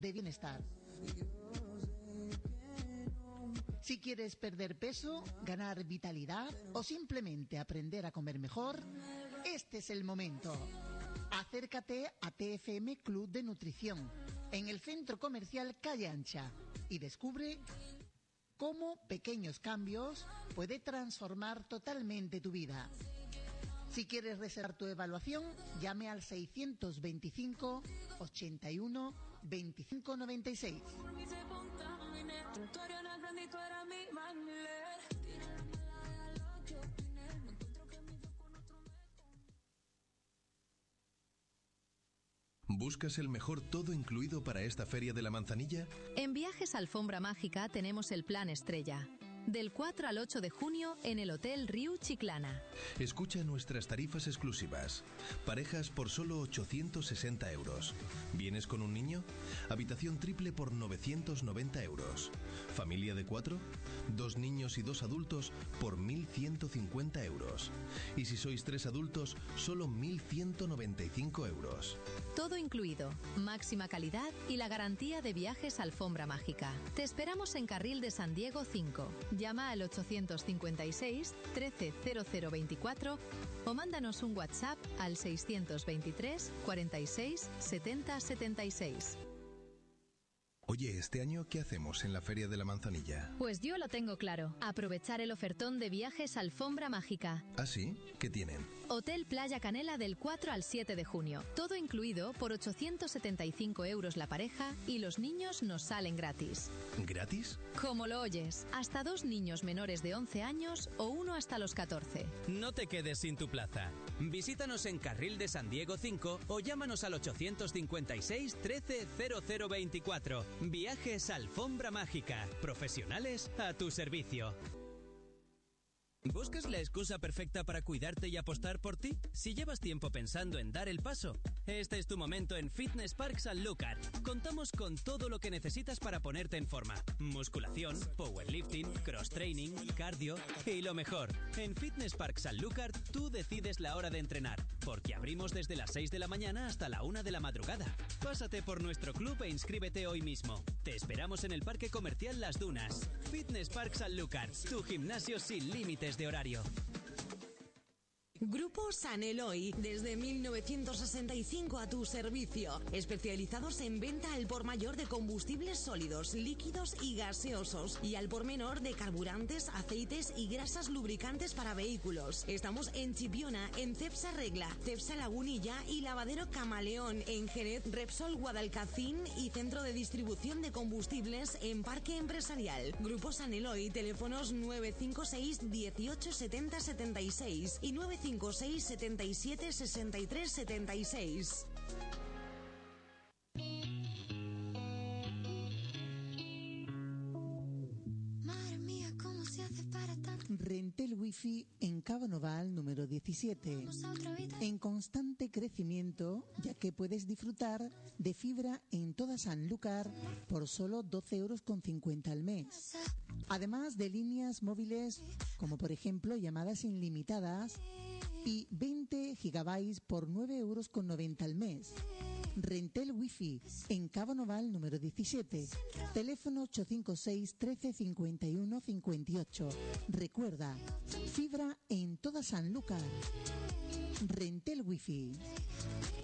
de bienestar. Si quieres perder peso, ganar vitalidad o simplemente aprender a comer mejor, este es el momento. Acércate a TFM Club de Nutrición en el Centro Comercial Calle Ancha y descubre cómo pequeños cambios pueden transformar totalmente tu vida. Si quieres reservar tu evaluación, llame al 625 81 25 96. ¿Buscas el mejor todo incluido para esta Feria de la Manzanilla? En Viajes Alfombra Mágica tenemos el plan estrella. Del 4 al 8 de junio en el Hotel Riu Chiclana. Escucha nuestras tarifas exclusivas. Parejas por solo 860 euros. ¿Vienes con un niño? Habitación triple por 990 euros. ¿Familia de 4? 2 niños y 2 adultos por 1.150 euros. Y si sois 3 adultos, solo 1.195 euros. Todo incluido, máxima calidad y la garantía de Viajes Alfombra Mágica. Te esperamos en Carril de San Diego 5. Llama al 856 130024 o mándanos un WhatsApp al 623 46 70 76. Oye, ¿este año qué hacemos en la Feria de la Manzanilla? Pues yo lo tengo claro. Aprovechar el ofertón de Viajes Alfombra Mágica. ¿Ah, sí? ¿Qué tienen? Hotel Playa Canela del 4 al 7 de junio. Todo incluido por 875 euros la pareja y los niños nos salen gratis. ¿Gratis? Como lo oyes, hasta 2 niños menores de 11 años o uno hasta los 14. No te quedes sin tu plaza. Visítanos en Carril de San Diego 5 o llámanos al 856 130024. Viajes Alfombra Mágica. Profesionales a tu servicio. ¿Buscas la excusa perfecta para cuidarte y apostar por ti? Si llevas tiempo pensando en dar el paso, este es tu momento en Fitness Park Sanlúcar. Contamos con todo lo que necesitas para ponerte en forma. Musculación, powerlifting, cross-training, cardio y lo mejor. En Fitness Park Sanlúcar tú decides la hora de entrenar, porque abrimos desde las 6 de la mañana hasta la 1 de la madrugada. Pásate por nuestro club e inscríbete hoy mismo. Te esperamos en el Parque Comercial Las Dunas. Fitness Park Sanlúcar, tu gimnasio sin límites de horario. Grupo San Eloy, desde 1965 a tu servicio, especializados en venta al por mayor de combustibles sólidos, líquidos y gaseosos, y al por menor de carburantes, aceites y grasas lubricantes para vehículos. Estamos en Chipiona, en Cepsa Regla, Cepsa Lagunilla y Lavadero Camaleón, en Jerez, Repsol Guadalcacín y centro de distribución de combustibles en Parque Empresarial. Grupo San Eloy, teléfonos 956 18 70 76 y 956 77 63 76. Madre mía, ¿cómo se hace para tanto? Rentel Wifi en Cabo Noval número 17. En constante crecimiento, ya que puedes disfrutar de fibra en toda Sanlúcar por solo 12,50 € al mes. Además de líneas móviles como por ejemplo llamadas ilimitadas y 20 gigabytes por 9,90 € al mes. Rentel Wifi en Cabo Noval número 17. Teléfono 856 13 51 58. Recuerda, fibra en toda Sanlúcar. Rentel Wifi.